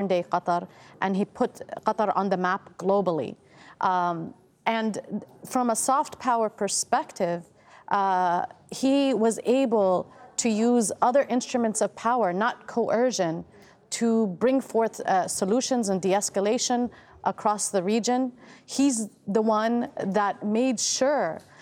modern-day Qatar, and he put Qatar on the map globally. And from a soft power perspective, he was able to use other instruments of power, not coercion, to bring forth solutions and de-escalation across the region. He's the one that made sure